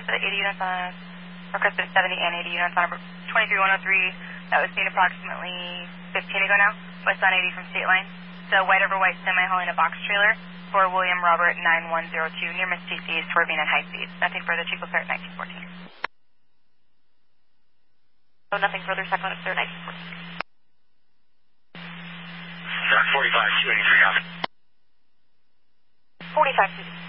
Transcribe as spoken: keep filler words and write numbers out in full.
requested eighty units on, requested seventy and eighty units on twenty-three one oh three. That was seen approximately fifteen ago now, west on eighty from State Line. The white over white semi hauling a box trailer for William Robert nine one zero two near Miss Stacy, swerving at high speed. Nothing further, Chico Clear at nineteen fourteen. So nothing further, second one, clear nineteen fourteen. forty-five two eighty-three, copy. forty-five two eighty-three.